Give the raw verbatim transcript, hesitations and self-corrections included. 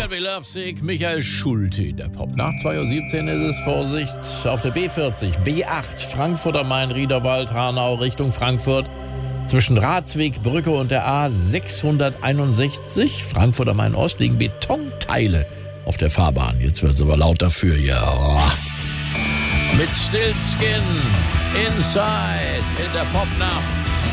Can Be Lovesick, Michael Schulte in der Pop. Nach zwei Uhr siebzehn ist es, Vorsicht, auf der B vierzig, B acht, Frankfurt am Main, Riederwald, Hanau, Richtung Frankfurt. Zwischen Ratsweg, Brücke und der A sechshunderteinundsechzig, Frankfurt am Main Ost, liegen Betonteile auf der Fahrbahn. Jetzt wird es aber laut dafür, ja. Mit Stillskin, Inside, in der Popnacht.